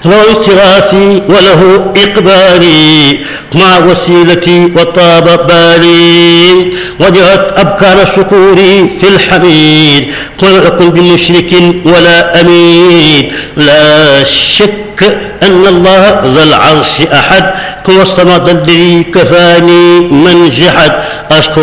له استغاثي وله إقبالي مع وسيلتي وطاب بالي. وجهت أبكار الشكور في الحميد ولم أكن بمشرك ولا أمين. لا شك أن الله ذا العرش أحد هو الصمد الذي كفاني من جحد. أشكر